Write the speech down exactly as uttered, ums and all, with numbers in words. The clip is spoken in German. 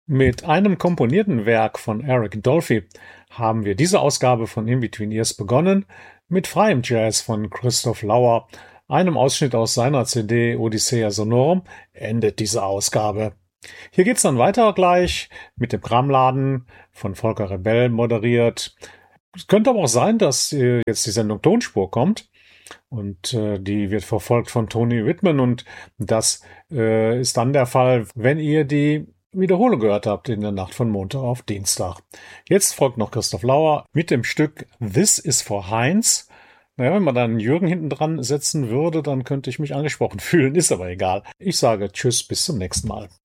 Mit einem komponierten Werk von Eric Dolphy haben wir diese Ausgabe von In Between Years begonnen, mit freiem Jazz von Christoph Lauer. Einem Ausschnitt aus seiner C D Odyssea Sonorum endet diese Ausgabe. Hier geht's dann weiter gleich mit dem Kramladen von Volker Rebell moderiert. Es könnte aber auch sein, dass äh, jetzt die Sendung Tonspur kommt. Und äh, die wird verfolgt von Tony Whitman. Und das äh, ist dann der Fall, wenn ihr die Wiederholung gehört habt in der Nacht von Montag auf Dienstag. Jetzt folgt noch Christoph Lauer mit dem Stück This is for Heinz. Naja, wenn man dann Jürgen hinten dran setzen würde, dann könnte ich mich angesprochen fühlen. Ist aber egal. Ich sage Tschüss, bis zum nächsten Mal.